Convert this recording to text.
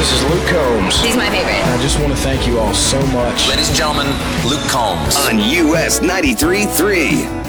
This is Luke Combs. He's my favorite. I just want to thank you all so much. Ladies and gentlemen, Luke Combs. On US 93.3.